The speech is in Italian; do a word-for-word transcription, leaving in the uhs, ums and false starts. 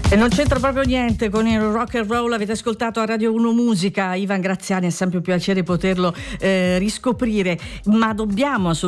E non c'entra proprio niente con il rock and roll. Avete ascoltato a Radio uno Musica Ivan Graziani, è sempre un piacere poterlo eh, riscoprire, ma dobbiamo assolutamente